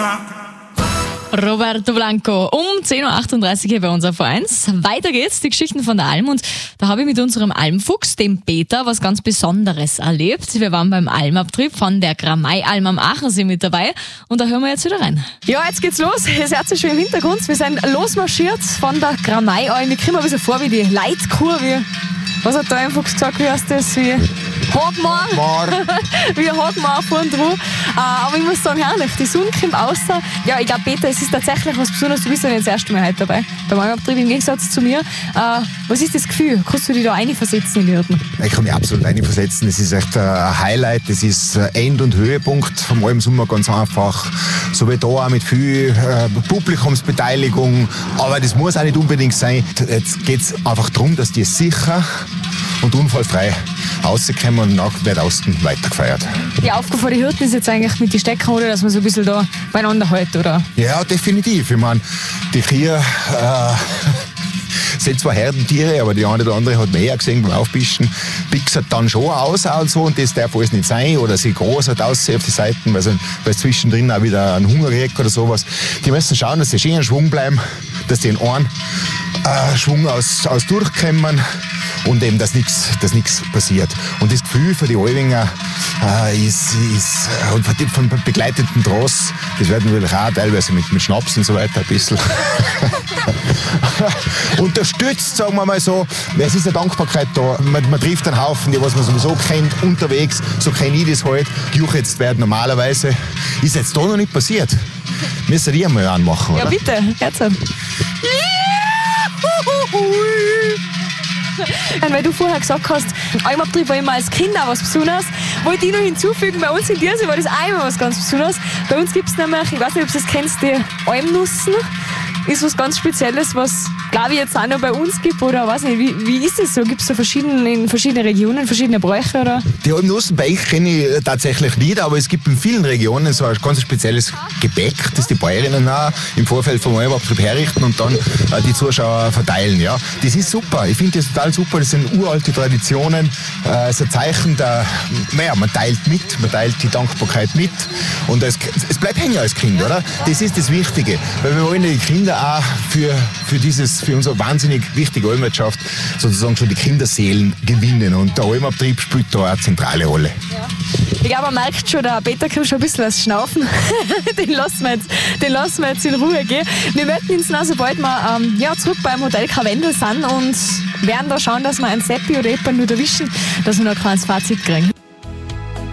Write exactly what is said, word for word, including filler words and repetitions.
Roberto Blanco um zehn Uhr achtunddreißig hier bei uns auf eins. Weiter geht's, die Geschichten von der Alm. Und da habe ich mit unserem Almfuchs, dem Peter, was ganz Besonderes erlebt. Wir waren beim Almabtrieb von der Gramei-Alm am Achensee mit dabei. Und da hören wir jetzt wieder rein. Ja, jetzt geht's los. Ihr seht es schon im Hintergrund. Wir sind losmarschiert von der Gramei-Alm. Ich komme ein bisschen vor wie die Leitkurve. Was hat der Almfuchs gesagt? Wie heißt das? Wie Hagmar. Wie Hagmar vorn dran. Äh, aber ich muss sagen, herrlich. Die Sonne kommt raus. Ja, ich glaube, Peter, es ist tatsächlich was Besonderes. Du bist ja nicht das erste Mal heute dabei. Beim Almabtrieb im Gegensatz zu mir. Äh, was ist das Gefühl? Kannst du dich da reinversetzen in die Hürden? Ich kann mich absolut reinversetzen. Es ist echt ein Highlight. Es ist End- und Höhepunkt vom Almsommer, ganz einfach. So wie da auch mit viel äh, Publikumsbeteiligung. Aber das muss auch nicht unbedingt sein. Jetzt geht es einfach darum, dass die sicher und unfallfrei rauskommen und nach wird außen weitergefeiert. Die Aufgabe von den Hirten ist jetzt eigentlich mit den Steckern, oder dass man so ein bisschen da beieinander hält, oder? Ja, definitiv. Ich meine, die Kühe äh, sind zwar Herdentiere, aber die eine oder andere hat man eher gesehen beim Aufbischen. Pixert dann schon aus und so, und das darf alles nicht sein. Oder sie groß hat aussehen auf die Seiten, weil sie zwischendrin auch wieder einen Hunger kriegt oder sowas. Die müssen schauen, dass sie schön in Schwung bleiben, dass die in einen äh, Schwung aus, aus durchkommen. Und eben, dass nichts dass nichts passiert. Und das Gefühl für die Alwinger äh, ist, ist äh, und von begleiteten Tross, das werden wir auch teilweise mit, mit Schnaps und so weiter ein bisschen unterstützt, sagen wir mal so. Es ist eine Dankbarkeit da. Man, man trifft einen Haufen, die was man sowieso kennt, unterwegs. So kenne ich das halt. Gejuchetzt werden normalerweise. Ist jetzt da noch nicht passiert. Müssen die einmal anmachen, oder? Ja, bitte. Herzlich. Weil du vorher gesagt hast, Almabtrieb war immer als Kind auch was Besonderes, wollte ich noch hinzufügen, bei uns in Diersee war das auch immer was ganz Besonderes. Bei uns gibt es nämlich, ich weiß nicht, ob du das kennst, die Almnussen. Ist was ganz Spezielles, was, glaube ich, jetzt auch noch bei uns gibt, oder weiß nicht, wie, wie ist das so? Gibt es da verschiedene, in verschiedenen Regionen verschiedene Bräuche, oder? Die Almnussen bei euch kenne ich tatsächlich nicht, aber es gibt in vielen Regionen so ein ganz spezielles Gebäck, das die Bäuerinnen auch im Vorfeld vom Almabtrieb herrichten und dann äh, die Zuschauer verteilen. Ja. Das ist super, ich finde das total super, das sind uralte Traditionen, äh, es ist ein Zeichen der, naja, man teilt mit, man teilt die Dankbarkeit mit und es, es bleibt hängen als Kind, oder? Das ist das Wichtige, weil wir wollen die Kinder auch für, für, dieses, für unsere wahnsinnig wichtige Almwirtschaft sozusagen schon die Kinderseelen gewinnen. Und der Almabtrieb spielt da eine zentrale Rolle. Ja. Ich glaube, man merkt schon, der Peter kommt schon ein bisschen was Schnaufen. den, lassen wir jetzt, den lassen wir jetzt in Ruhe gehen. Wir möchten uns noch, sobald wir ähm, ja, zurück beim Hotel Karwendel sind, und werden da schauen, dass wir einen Seppi oder jemanden nur erwischen, dass wir noch ein kleines Fazit kriegen.